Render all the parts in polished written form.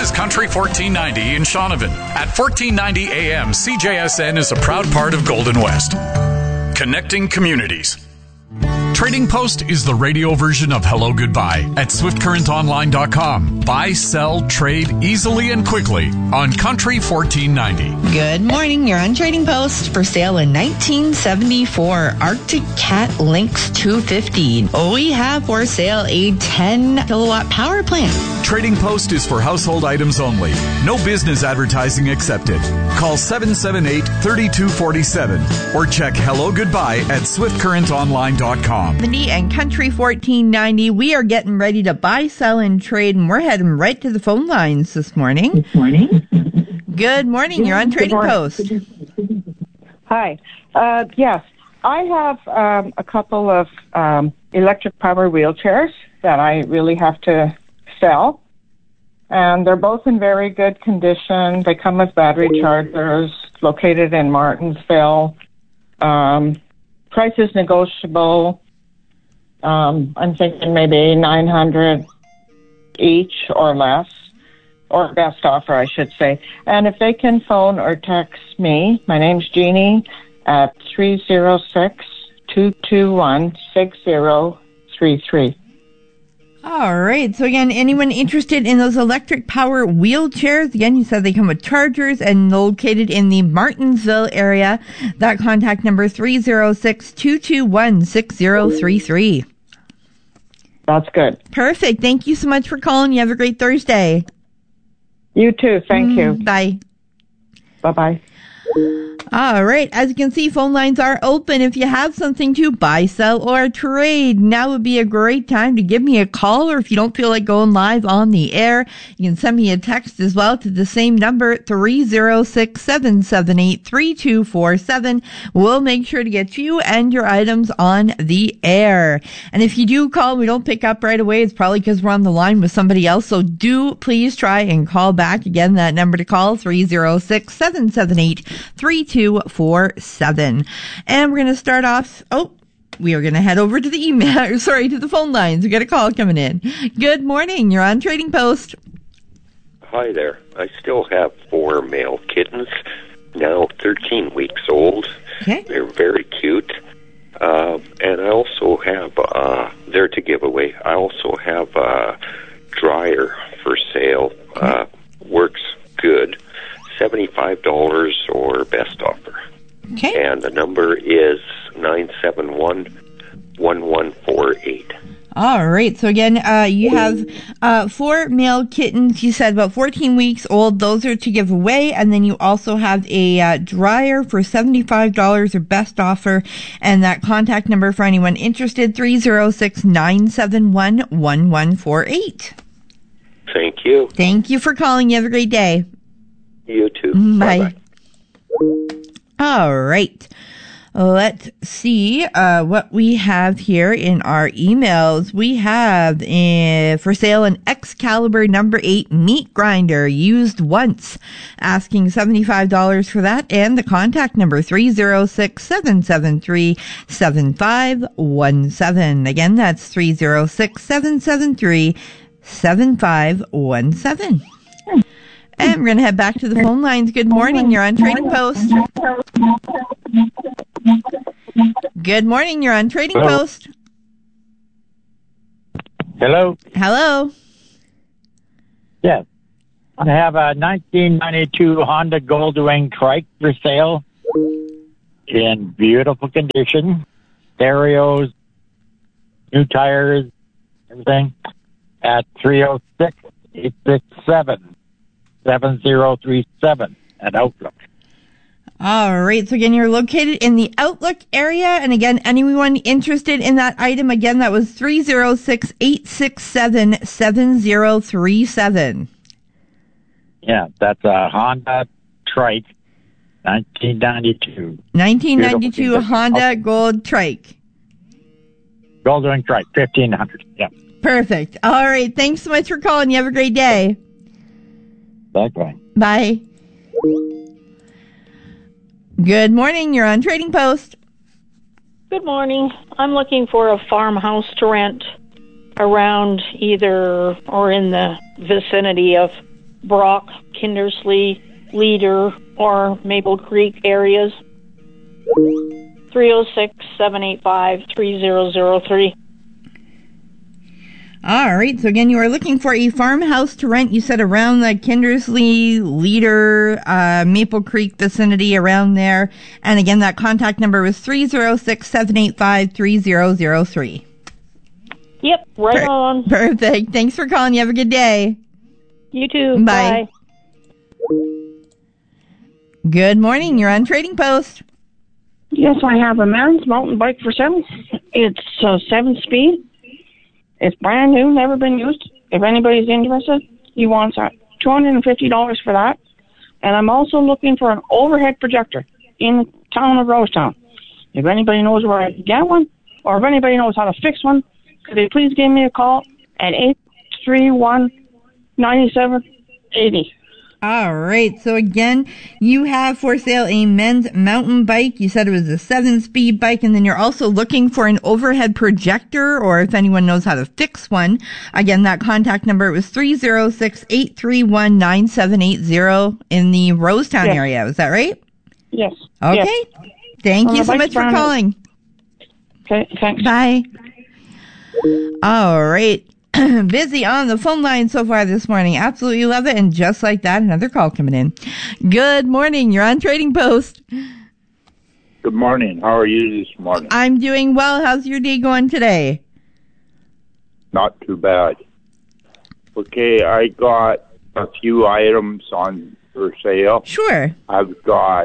is Country 1490 in Shaunavon. At 1490 AM, CJSN is a proud part of Golden West. Connecting communities. Trading Post is the radio version of Hello Goodbye at SwiftCurrentOnline.com. Buy, sell, trade easily and quickly on Country 1490. Good morning. You're on Trading Post. For sale in 1974 Arctic Cat Lynx 250. We have for sale a 10 kilowatt power plant. Trading Post is for household items only. No business advertising accepted. Call 778-3247 or check Hello Goodbye at SwiftCurrentOnline.com. And Country 1490, we are getting ready to buy, sell, and trade, and we're heading right to the phone lines this morning. Good morning. You're on Trading Post. Hi. Yes, I have a couple of electric power wheelchairs that I really have to sell, and they're both in very good condition. They come with battery chargers, located in Martinsville. Price is negotiable. I'm thinking maybe $900 each or less, or best offer, I should say. And if they can phone or text me, my name's Jeannie, at 306-221-6033. All right. So again, anyone interested in those electric power wheelchairs? Again, you said they come with chargers and located in the Martinsville area. That contact number 306-221-6033. That's good. Perfect. Thank you so much for calling. You have a great Thursday. You too. Thank you. Bye. Bye-bye. All right. As you can see, phone lines are open. If you have something to buy, sell, or trade, now would be a great time to give me a call. Or if you don't feel like going live on the air, you can send me a text as well to the same number, 306-778-3247. We'll make sure to get you and your items on the air. And if you do call, we don't pick up right away. It's probably because we're on the line with somebody else. So do please try and call back. Again, that number to call, 306-778-3247. And we're going to start off. We are going to head over to the to the phone lines. We got a call coming in. Good morning. You're on Trading Post. Hi there. I still have 4 male kittens, now 13 weeks old. Okay. They're very cute. And I also have, they're to give away, I also have a dryer for sale. Works good. $75 or best offer. Okay. And the number is 971-1148. All right. So again, you have 4 male kittens. You said about 14 weeks old. Those are to give away. And then you also have a dryer for $75 or best offer. And that contact number for anyone interested, 306-971-1148. Thank you. Thank you for calling. You have a great day. You too. Bye. Bye-bye. All right. Let's see what we have here in our emails. We have for sale an Excalibur number 8 meat grinder used once, asking $75 for that, and the contact number 306-773-7517. Again, that's 306-773-7517. And we're going to head back to the phone lines. Good morning. You're on Trading Post. Good morning. You're on Trading Post. Hello? Hello. Yes. I have a 1992 Honda Goldwing trike for sale in beautiful condition. Stereos, new tires, everything, at 306-867-7037 at Outlook. All right. So again, you're located in the Outlook area. And again, anyone interested in that item, again, that was 306-867-7037. Yeah, that's a Honda trike, 1992. 1992 Honda Gold Trike. Goldwing trike, 1500. Yeah. Perfect. All right. Thanks so much for calling. You have a great day. Bye-bye. Bye. Good morning. You're on Trading Post. Good morning. I'm looking for a farmhouse to rent around either or in the vicinity of Brock, Kindersley, Leader, or Maple Creek areas. 306-785-3003. All right. So again, you are looking for a farmhouse to rent. You said around the Kindersley, Leader, Maple Creek vicinity, around there. And again, that contact number was 306-785-3003. Yep, right on. Perfect. Thanks for calling. You have a good day. You too. Bye. Good morning. You're on Trading Post. Yes, I have a man's mountain bike for sale. It's 7-speed. It's brand new, never been used. If anybody's interested, he wants $250 for that. And I'm also looking for an overhead projector in the town of Rosetown. If anybody knows where I can get one, or if anybody knows how to fix one, could they please give me a call at 831-9780. All right. So again, you have for sale a men's mountain bike. You said it was a 7-speed bike, and then you're also looking for an overhead projector, or if anyone knows how to fix one. Again, that contact number was 306-831-9780 in the Rosetown area. Was that right? Yes. Okay. Yes. Thank you so much for calling. Okay, thanks. Bye. All right. Busy on the phone line so far this morning. Absolutely love it. And just like that, another call coming in. Good morning. You're on Trading Post. Good morning. How are you this morning? I'm doing well. How's your day going today? Not too bad. Okay, I got a few items on for sale. Sure. I've got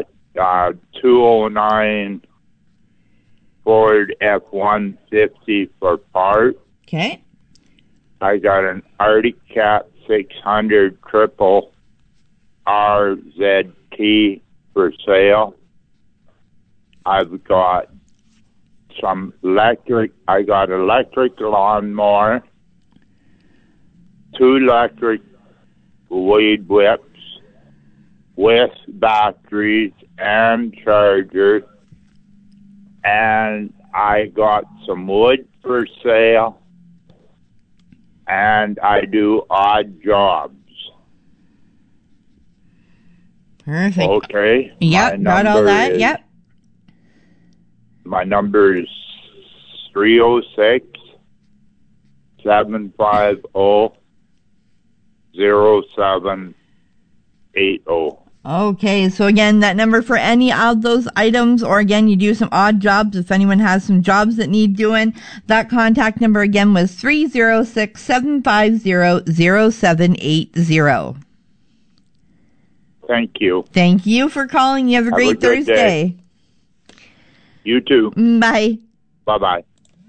209 Ford F-150 for part. Okay. I got an Arctic Cat 600 triple RZT for sale. I've got some electric lawnmower, 2 electric weed whips with batteries and chargers, and I got some wood for sale. And I do odd jobs. Perfect. Okay. Yep, got all that. Yep. My number is 306-750-0780. Okay, so again, that number for any of those items, or again, you do some odd jobs, if anyone has some jobs that need doing, that contact number again was 306-750-0780. Thank you. Thank you for calling. You have a great Thursday. Day. You too. Bye. Bye-bye.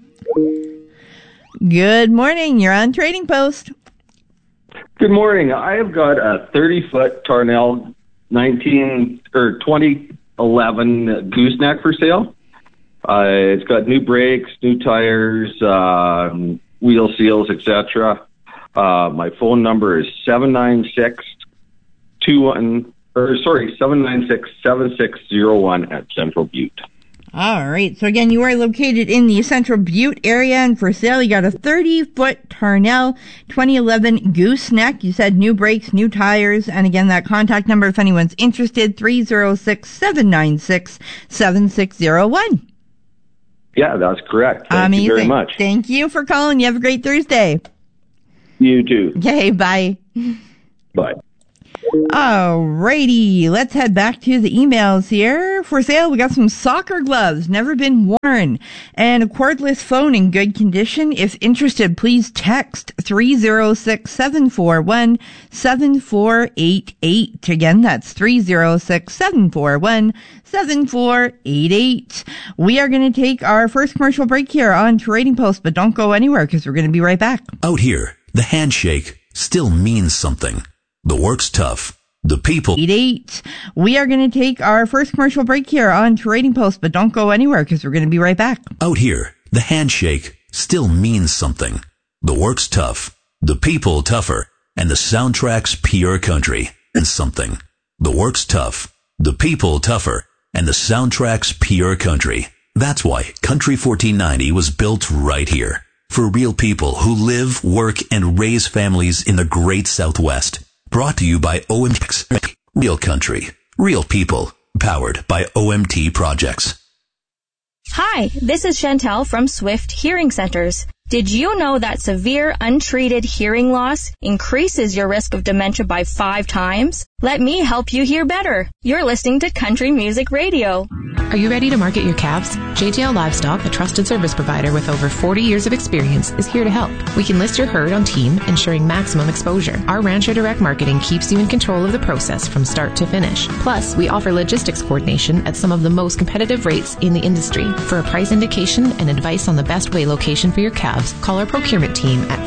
Good morning. You're on Trading Post. Good morning. I have got a 30-foot Tarnell 2011 gooseneck for sale. It's got new brakes, new tires, wheel seals, etc. My phone number is 796-7601 at Central Butte. All right. So again, you are located in the Central Butte area, and for sale, you got a 30-foot Tarnell 2011 gooseneck. You said new brakes, new tires, and again, that contact number, if anyone's interested, 306-796-7601. Yeah, that's correct. Amazing. Thank you very much. Thank you for calling. You have a great Thursday. You too. Okay, bye. Bye. Alrighty, let's head back to the emails here. For sale, we got some soccer gloves, never been worn, and a cordless phone in good condition. If interested, please text 306-741-7488. Again, that's 306-741-7488. We are going to take our first commercial break here on Trading Post, but don't go anywhere because we're going to be right back. Out here, the handshake still means something. The work's tough. The people. 88. We are going to take our first commercial break here on Trading Post, but don't go anywhere because we're going to be right back. Out here, the handshake still means something. The work's tough. The people tougher. And the soundtrack's pure country and something. The work's tough. The people tougher. And the soundtrack's pure country. That's why Country 1490 was built right here. For real people who live, work, and raise families in the great Southwest. Brought to you by OMT. Real country, real people. Powered by OMT Projects. Hi, this is Chantel from Swift Hearing Centers. Did you know that severe untreated hearing loss increases your risk of dementia by 5 times? Let me help you hear better. You're listening to Country Music Radio. Are you ready to market your calves? JGL Livestock, a trusted service provider with over 40 years of experience, is here to help. We can list your herd on team, ensuring maximum exposure. Our Rancher Direct Marketing keeps you in control of the process from start to finish. Plus, we offer logistics coordination at some of the most competitive rates in the industry. For a price indication and advice on the best way location for your calves, call our procurement team at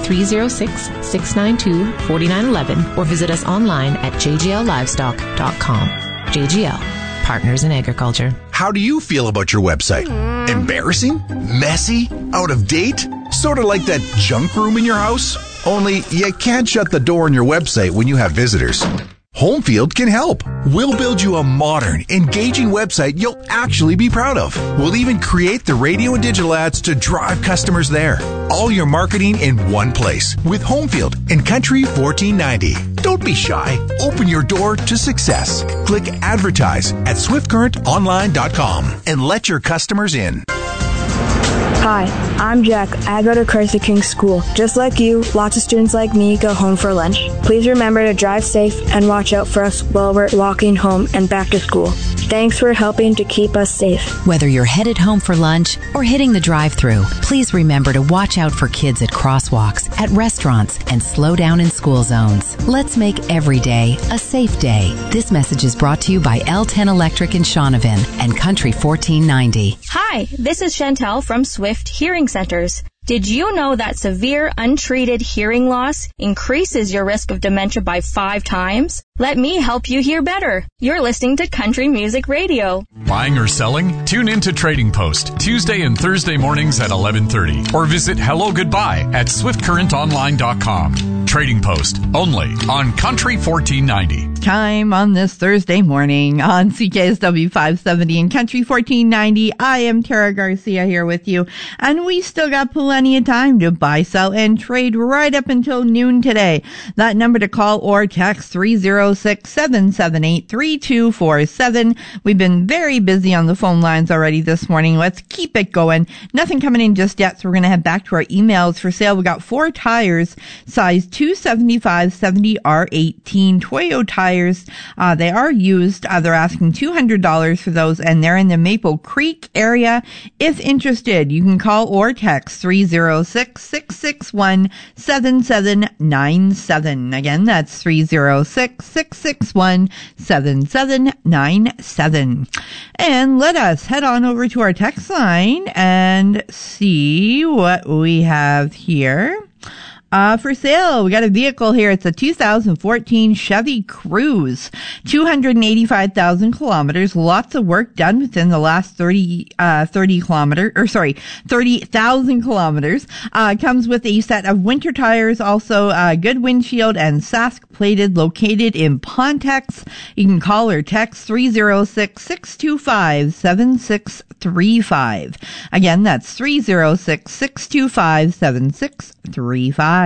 306-692-4911 or visit us online at jgllivestock.com. JGL, partners in agriculture. How do you feel about your website? Embarrassing? Messy? Out of date? Sort of like that junk room in your house? Only you can't shut the door on your website when you have visitors. Homefield can help. We'll build you a modern, engaging website you'll actually be proud of. We'll even create the radio and digital ads to drive customers there. All your marketing in one place with Homefield and Country 1490. Don't be shy. Open your door to success. Click advertise at swiftcurrentonline.com and let your customers in. Hi, I'm Jack. I go to Christ the King School. Just like you, lots of students like me go home for lunch. Please remember to drive safe and watch out for us while we're walking home and back to school. Thanks for helping to keep us safe. Whether you're headed home for lunch or hitting the drive-thru, please remember to watch out for kids at crosswalks, at restaurants, and slow down in school zones. Let's make every day a safe day. This message is brought to you by L10 Electric in Shaunavon and Country 1490. Hi, this is Chantel from Swift Hearing Centers. Did you know that severe untreated hearing loss increases your risk of dementia by 5 times? Let me help you hear better. You're listening to Country Music Radio. Buying or selling? Tune in to Trading Post Tuesday and Thursday mornings at 11:30 or visit Hello Goodbye at swiftcurrentonline.com. Trading Post only on Country 1490. Time on this Thursday morning on CKSW 570 and Country 1490. I am Tara Garcia here with you, and we still got plenty of time to buy, sell, and trade right up until noon today. That number to call or text 306-778-3247. We've been very busy on the phone lines already this morning. Let's keep it going. Nothing coming in just yet, so we're going to head back to our emails for sale. We got 4 tires, size 275/70 R18 Toyo tires. They are used. They're asking $200 for those, and they're in the Maple Creek area. If interested, you can call or text 306-661-7797. Again, that's 306-661-7797. And let us head on over to our text line and see what we have here. For sale, we got a vehicle here. It's a 2014 Chevy Cruze, 285,000 kilometers. Lots of work done within the last 30,000 kilometers. Comes with a set of winter tires, also good windshield and Sask plated, located in Pontex. You can call or text 306-625-7635. Again, that's 306-625-7635.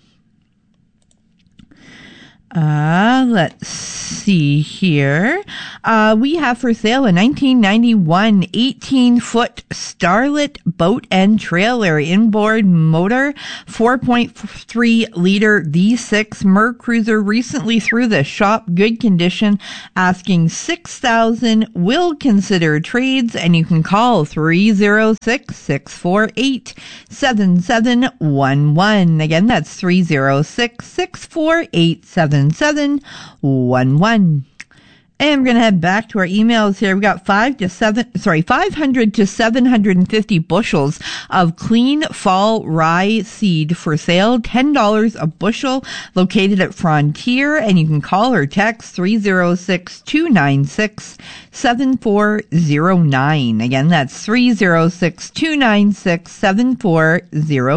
Let's see here. We have for sale a 1991 18-foot Starlet boat and trailer, inboard motor, 4.3 liter V6 Mercruiser, recently through the shop, good condition, asking $6,000, will consider trades, and you can call 306-648-7711. Again, that's 306-648-7711. And we're going to head back to our emails here. We got 500 to 750 bushels of clean fall rye seed for sale, $10 a bushel, located at Frontier, and you can call or text 306-296-7409. Again, that's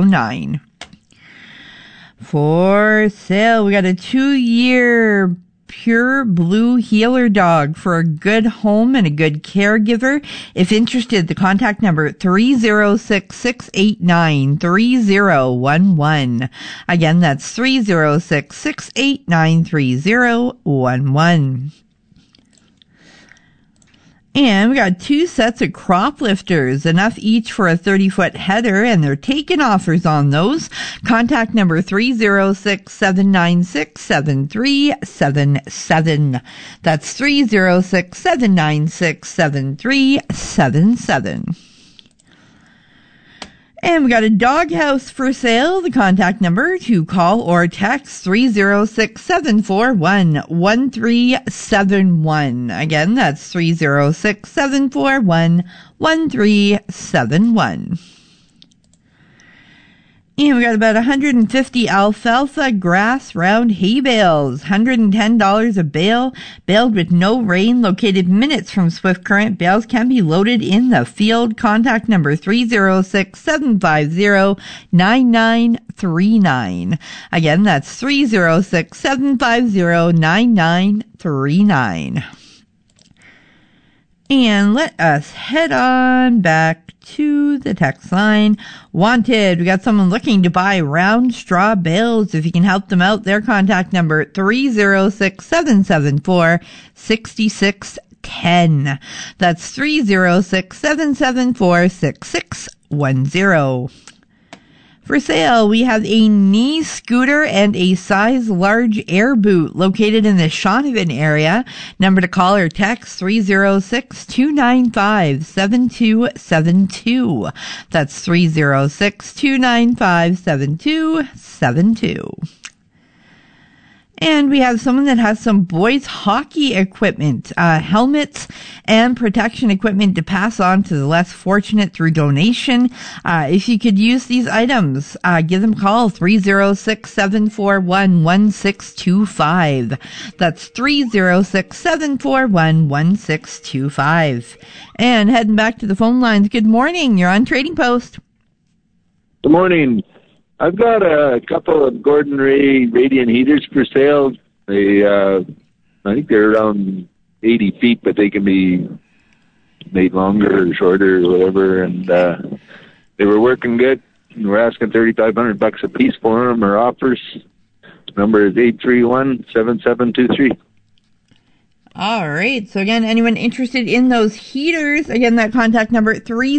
306-296-7409. For sale, we got a 2-year Pure Blue Healer Dog for a good home and a good caregiver. If interested, the contact number 306-689-3011. Again, that's 306-689-3011. And we got 2 sets of crop lifters, enough each for a 30-foot header, and they're taking offers on those. Contact number 306-796-7377. That's 306-796-7377. And we got a doghouse for sale. The contact number to call or text 306-741-1371. Again, that's 306-741-1371. And we got about 150 alfalfa grass round hay bales, $110 a bale, baled with no rain, located minutes from Swift Current. Bales can be loaded in the field. Contact number 306-750-9939. Again, that's 306-750-9939. And let us head on back to the text line. Wanted. We got someone looking to buy round straw bales. If you can help them out, their contact number 306-774-6610. That's 306-774-6610. For sale, we have a knee scooter and a size large air boot located in the Shaunavon area. Number to call or text 306-295-7272. That's 306-295-7272. And we have someone that has some boys hockey equipment, helmets and protection equipment to pass on to the less fortunate through donation. If you could use these items, give them a call, 306-741-1625. That's 306-741-1625. And heading back to the phone lines. Good morning. You're on Trading Post. Good morning. I've got a couple of Gordon Ray radiant heaters for sale. They, I think they're around 80 feet, but they can be made longer or shorter or whatever. And they were working good. We're asking $3,500 a piece for them, or offers. Number is 831-7723. All right. So again, anyone interested in those heaters, again, that contact number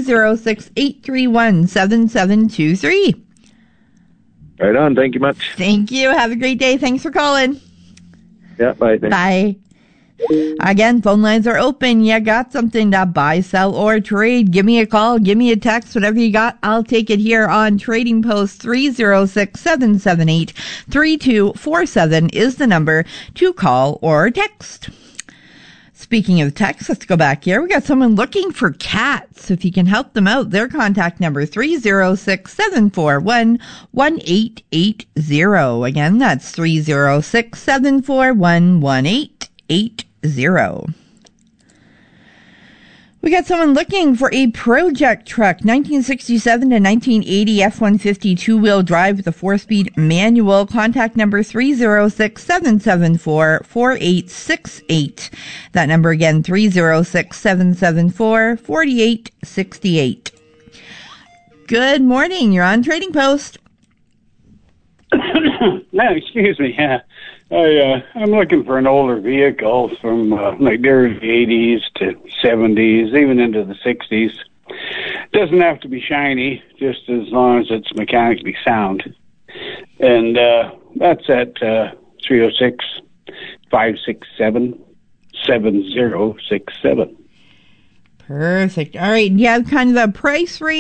306-831-7723. Right on. Thank you much. Thank you. Have a great day. Thanks for calling. Yeah, bye. Thanks. Bye. Again, phone lines are open. You got something to buy, sell, or trade. Give me a call. Give me a text. Whatever you got, I'll take it here on Trading Post. 306-778-3247 is the number to call or text. Speaking of text, let's go back here. We got someone looking for cats. If you can help them out, their contact number 306-741-1880. Again, that's 306-741-1880. We got someone looking for a project truck, 1967 to 1980 F-150 two-wheel drive with a 4-speed manual. Contact number 306-774-4868. That number again, 306-774-4868. Good morning. You're on Trading Post. No, excuse me. I'm looking for an older vehicle from like the early 80s to 70s, even into the 60s. Doesn't have to be shiny, just as long as it's mechanically sound. And that's at 306-567-7067. Perfect. All right. Do you have kind of a price range